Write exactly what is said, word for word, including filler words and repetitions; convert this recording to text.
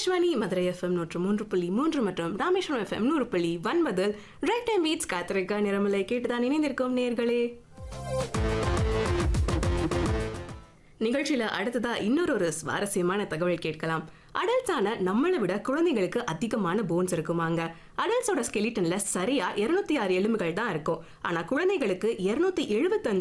Akashvani Madurai FM நூற்று மூன்று புள்ளி மூன்று மற்றும் ராமேஸ்வரம் எஃப்எம் நூறு புள்ளி ஒன்பதில் ரைட் டைம் பீட்ஸ் காத்திருக்க நிறமலை கேட்டுதான் இணைந்திருக்கும் நேர்களே. நிகழ்ச்சியில அடுத்ததா இன்னொரு ஒரு சுவாரஸ்யமான தகவல் கேட்கலாம். அடல்ட்ஸான நம்மளை விட குழந்தைகளுக்கு அதிகமான போன்ஸ் இருக்குமாங்க. அடல்ட்ஸோட ஸ்கெலிட்டன்ல சரியா இருநூத்தி ஆறு எலும்புகள் தான் இருக்கும். ஆனா குழந்தைகளுக்கு இருநூத்தி எழுபத்தி